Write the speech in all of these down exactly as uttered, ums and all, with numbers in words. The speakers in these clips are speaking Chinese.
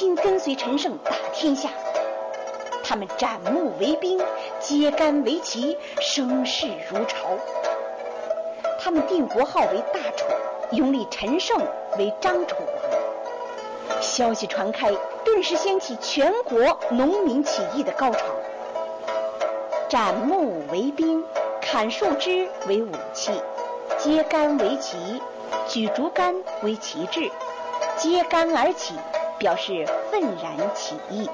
心跟随陈胜打天下。他们斩木为兵，揭竿为旗，声势如潮。他们定国号为大楚，拥立陈胜为张楚王。消息传开，顿时掀起全国农民起义的高潮。斩木为兵，砍树枝为武器，揭竿为旗，举竹竿为旗帜，揭竿而起，表示愤然起义。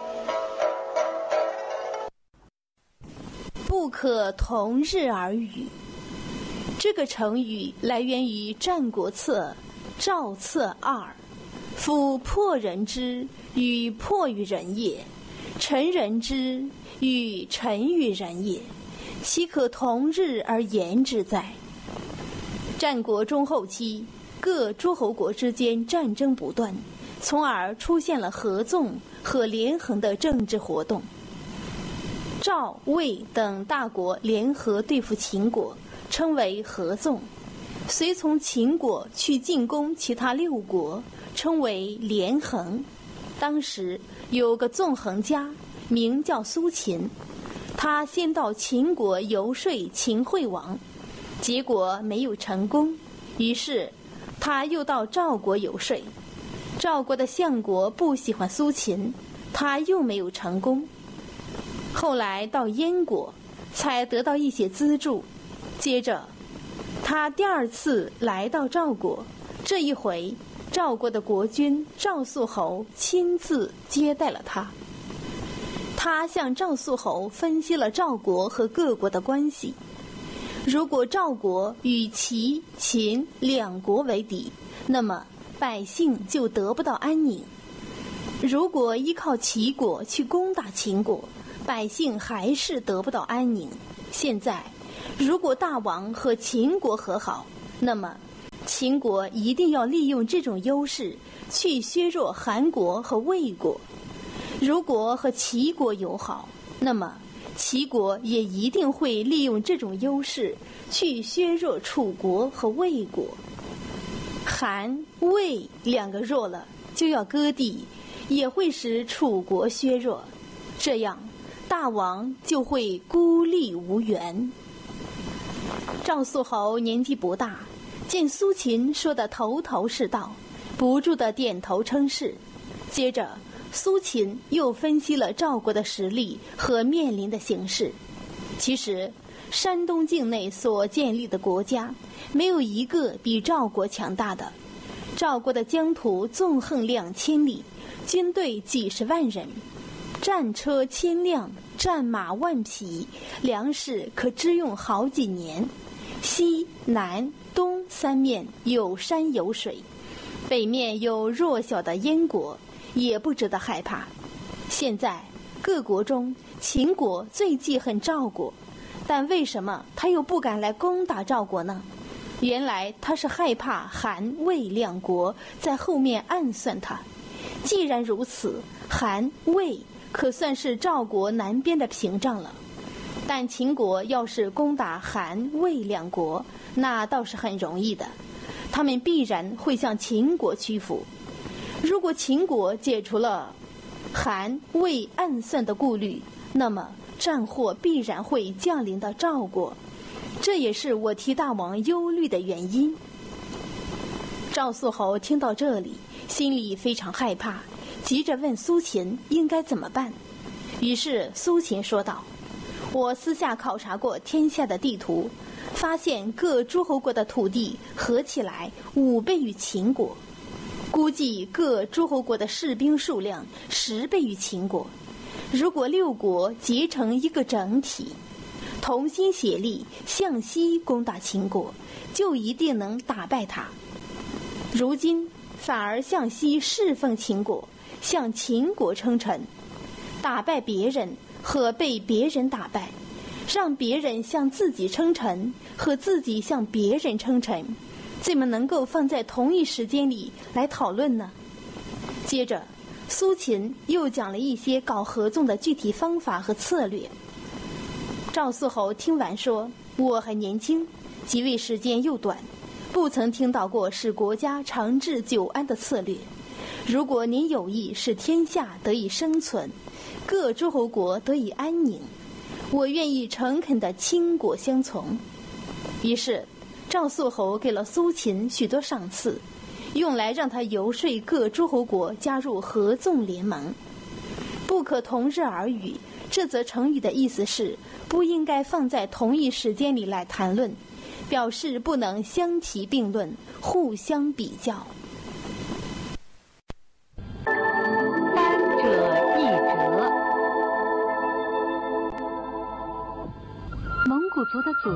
不可同日而语，这个成语来源于《战国策·赵策二》，夫破人之与破于人也，陈人之与陈于人也，岂可同日而言之哉？战国中后期，各诸侯国之间战争不断，从而出现了合纵和连横的政治活动。赵、魏等大国联合对付秦国，称为合纵；随从秦国去进攻其他六国，称为连横。当时有个纵横家，名叫苏秦，他先到秦国游说秦惠王，结果没有成功，于是他又到赵国游说。赵国的相国不喜欢苏秦，他又没有成功。后来到燕国，才得到一些资助。接着，他第二次来到赵国，这一回，赵国的国君赵肃侯亲自接待了他。他向赵肃侯分析了赵国和各国的关系。如果赵国与齐、秦两国为敌，那么百姓就得不到安宁；如果依靠齐国去攻打秦国，百姓还是得不到安宁。现在，如果大王和秦国和好，那么秦国一定要利用这种优势去削弱韩国和魏国；如果和齐国友好，那么齐国也一定会利用这种优势去削弱楚国和魏国。韩、魏两个弱了，就要割地，也会使楚国削弱，这样大王就会孤立无援。赵肃侯年纪不大，见苏秦说的头头是道，不住地点头称是。接着，苏秦又分析了赵国的实力和面临的形势。其实，山东境内所建立的国家，没有一个比赵国强大的。赵国的疆土纵横两千里，军队几十万人，战车千辆，战马万匹，粮食可支用好几年。西南东三面有山有水，北面有弱小的燕国，也不值得害怕。现在各国中，秦国最记恨赵国，但为什么他又不敢来攻打赵国呢？原来他是害怕韩、魏两国在后面暗算他。既然如此，韩、魏可算是赵国南边的屏障了。但秦国要是攻打韩、魏两国，那倒是很容易的，他们必然会向秦国屈服。如果秦国解除了韩、魏暗算的顾虑，那么战祸必然会降临到赵国，这也是我替大王忧虑的原因。赵肃侯听到这里，心里非常害怕，急着问苏秦应该怎么办。于是苏秦说道：我私下考察过天下的地图，发现各诸侯国的土地合起来五倍于秦国，估计各诸侯国的士兵数量十倍于秦国。如果六国结成一个整体，同心协力向西攻打秦国，就一定能打败他。如今反而向西侍奉秦国，向秦国称臣，打败别人和被别人打败，让别人向自己称臣和自己向别人称臣，怎么能够放在同一时间里来讨论呢？接着苏秦又讲了一些搞合纵的具体方法和策略。赵肃侯听完说：我还年轻，即位时间又短，不曾听到过使国家长治久安的策略。 如果您有意使天下得以生存，各诸侯国得以安宁，我愿意诚恳地倾国相从。于是赵肃侯给了苏秦许多赏赐，用来让他游说各诸侯国加入合纵联盟。不可同日而语，这则成语的意思是不应该放在同一时间里来谈论，表示不能相提并论，互相比较。 三者一折。蒙古族的祖